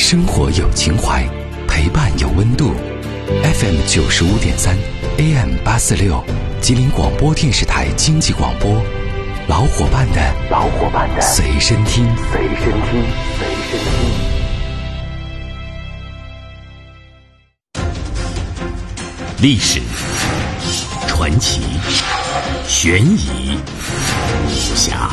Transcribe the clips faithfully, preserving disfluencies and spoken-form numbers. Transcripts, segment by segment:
生活有情怀，陪伴有温度。F M 九十五点三 A M 八四六，吉林广播电视台经济广播，老伙伴的老伙伴的随身听，随身听，随身听。 历史、传奇、悬疑、武侠，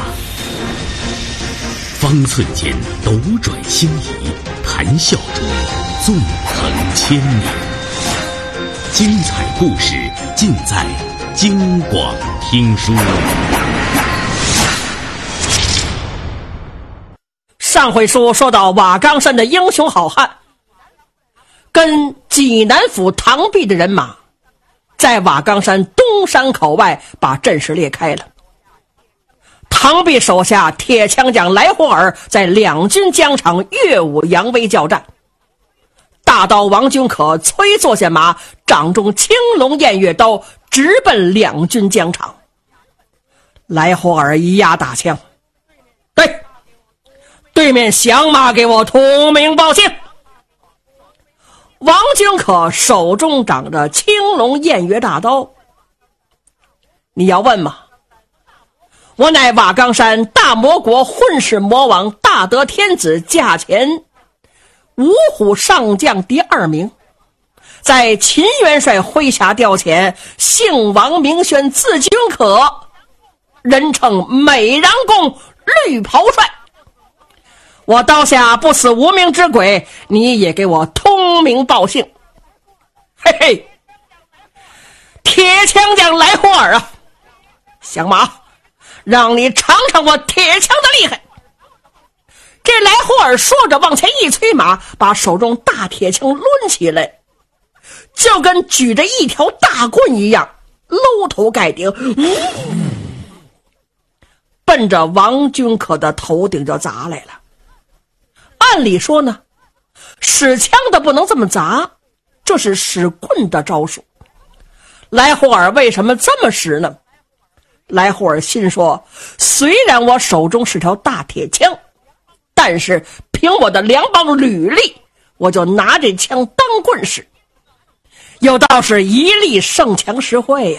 方寸间斗转星移，谈笑中纵横千年。精彩故事尽在京广听书。 上回书说到瓦岗山的英雄好汉跟济南府唐壁的人马在瓦岗山东山口外把阵势裂开了。唐壁手下铁枪将来霍尔在两军疆场耀武扬威交战，大刀王君可催坐下马，掌中青龙偃月刀，直奔两军疆场。来霍尔一压大枪，对，对面响马给我通名报信。王君可手中掌着青龙偃月大刀，你要问吗？我乃瓦岗山大魔国混世魔王大德天子驾前五虎上将第二名，在秦元帅麾下调遣，姓王名宣，字君可，人称美髯公绿袍帅。我刀下不死无名之鬼，你也给我通名报姓。嘿嘿，铁枪将来霍尔啊，响马，让你尝尝我铁枪的厉害。这来霍尔说着往前一催马，把手中大铁枪抡起来，就跟举着一条大棍一样，搂头盖顶，嗯，奔着王君可的头顶就砸来了。按理说呢，使枪的不能这么砸，这是使棍的招数。来霍尔为什么这么使呢？来霍尔心说，虽然我手中是条大铁枪，但是凭我的两膀履力，我就拿这枪当棍使，有道是一力胜强实惠呀、